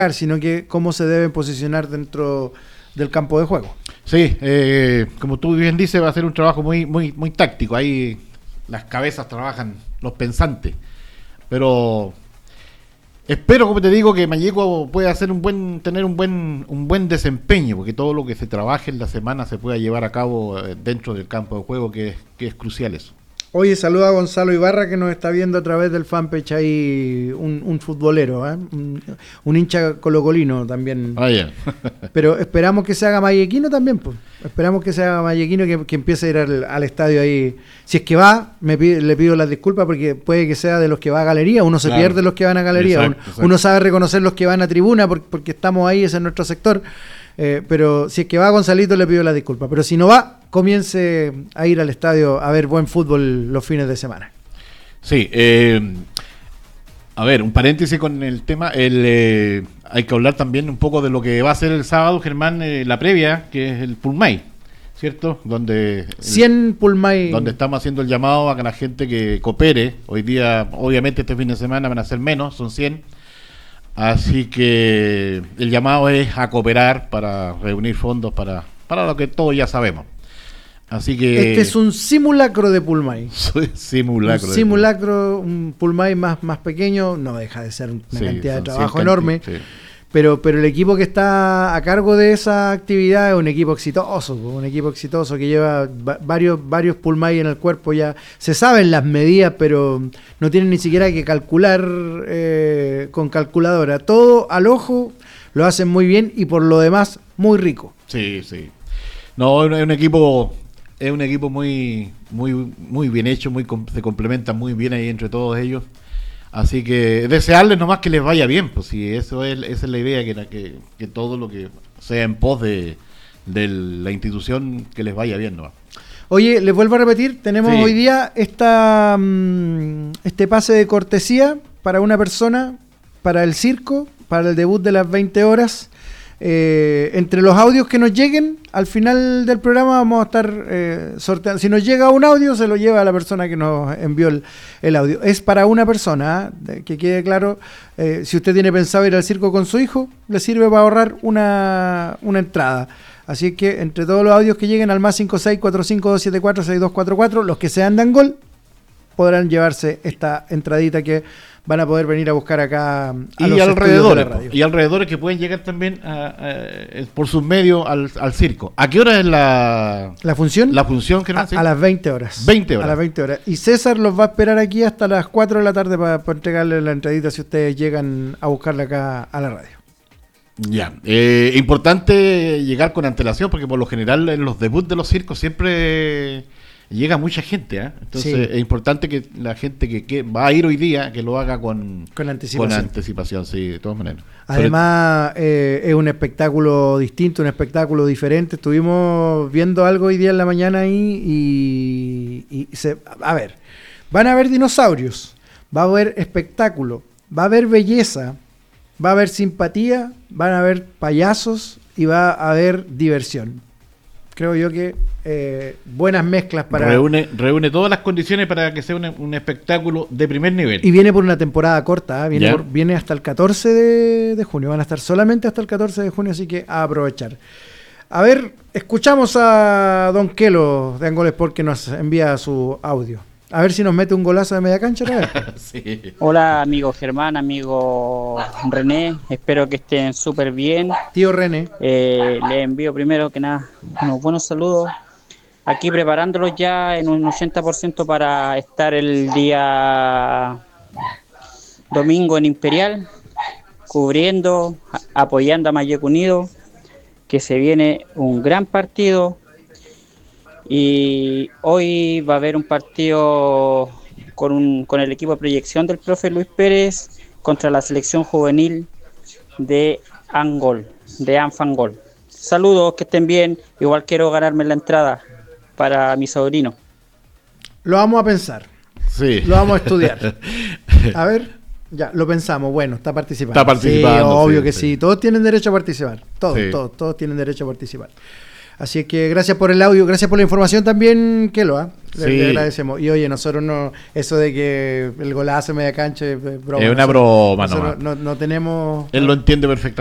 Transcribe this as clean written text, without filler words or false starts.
sino que cómo se deben posicionar dentro del campo de juego. Sí, como tú bien dices, va a ser un trabajo muy táctico. Ahí las cabezas trabajan, los pensantes. Pero espero, como te digo, que Malleco pueda hacer tener un buen desempeño, porque todo lo que se trabaje en la semana se pueda llevar a cabo dentro del campo de juego, que es crucial eso. Oye, saluda a Gonzalo Ibarra, que nos está viendo a través del fanpage ahí, un futbolero, un hincha colocolino también. Yeah. Pero esperamos que se haga mallequino también, pues. Esperamos que se haga mallequino, que empiece a ir al estadio ahí. Si es que va, le pido las disculpas, porque puede que sea de los que va a galería. Uno se pierde los que van a galería. Exacto. Uno sabe reconocer los que van a tribuna, porque estamos ahí, ese es nuestro sector. Pero si es que va Gonzalito, le pido las disculpas. Pero si no va, comience a ir al estadio a ver buen fútbol los fines de semana. Sí, a ver, un paréntesis con el tema. Hay que hablar también un poco de lo que va a ser el sábado, Germán, la previa, que es el Pulmay, ¿cierto? Donde 100 Pulmay. Donde estamos haciendo el llamado a que la gente que coopere. Hoy día, obviamente este fin de semana van a ser menos, son 100. Así que el llamado es a cooperar para reunir fondos para lo que todos ya sabemos. Así que este es un simulacro de Pulmay. Un Pulmay más pequeño, no deja de ser una cantidad de trabajo enorme. Sí. Pero el equipo que está a cargo de esa actividad es un equipo exitoso que lleva varios Pulmay en el cuerpo. Ya se saben las medidas, pero no tienen ni siquiera que calcular con calculadora. Todo al ojo lo hacen muy bien y por lo demás muy rico. Sí. No, es un equipo muy bien hecho, se complementan muy bien ahí entre todos ellos. Así que desearles nomás que les vaya bien, pues si esa es la idea, que todo lo que sea en pos de la institución, que les vaya bien nomás. Oye, les vuelvo a repetir, tenemos hoy día este pase de cortesía para una persona, para el circo, para el debut de las 20 horas. Entre los audios que nos lleguen, al final del programa vamos a estar sorteando. Si nos llega un audio, se lo lleva a la persona que nos envió el audio. Es para una persona, que quede claro. Si usted tiene pensado ir al circo con su hijo, le sirve para ahorrar una entrada. Así que entre todos los audios que lleguen al más 56452746244, los que se andan gol podrán llevarse esta entradita que van a poder venir a buscar acá a los alrededores, y alrededores que pueden llegar también por sus medios al circo. ¿A qué hora es la función? La función, que a las 20 horas. 20 horas. A las 20 horas. Y César los va a esperar aquí hasta las 4 de la tarde para entregarle la entradita si ustedes llegan a buscarla acá a la radio. Ya, importante llegar con antelación, porque por lo general en los debuts de los circos siempre llega mucha gente, entonces es importante que la gente que va a ir hoy día, que lo haga con anticipación, sí, de todas maneras. Además, es un espectáculo distinto, un espectáculo diferente. Estuvimos viendo algo hoy día en la mañana ahí a ver, van a haber dinosaurios, va a haber espectáculo, va a haber belleza, va a haber simpatía, van a haber payasos y va a haber diversión. Creo yo que buenas mezclas para... Reúne todas las condiciones para que sea un espectáculo de primer nivel. Y viene por una temporada corta, viene hasta el 14 de junio. Van a estar solamente hasta el 14 de junio, así que a aprovechar. A ver, escuchamos a Don Kelo de Angol Sport, que nos envía su audio. A ver si nos mete un golazo de media cancha. Sí. Hola, amigo Germán, amigo René. Espero que estén súper bien. Tío René. Le envío primero que nada unos buenos saludos. Aquí preparándolos ya en un 80% para estar el día domingo en Imperial, cubriendo, apoyando a Malleco Unido, que se viene un gran partido. Y hoy va a haber un partido con el equipo de proyección del profe Luis Pérez contra la selección juvenil de Angol, de Anfangol. Saludos, que estén bien. Igual quiero ganarme la entrada para mi sobrino. Lo vamos a pensar. Sí. Lo vamos a estudiar. A ver, ya, lo pensamos. Bueno, está participando. Está participando. Sí, obvio que sí. Todos tienen derecho a participar. Todos tienen derecho a participar. Así es que gracias por el audio, gracias por la información también, Kelo, le agradecemos. Y oye, nosotros no, eso de que el golazo media cancha es broma. Es una broma, no tenemos... Él lo entiende perfectamente.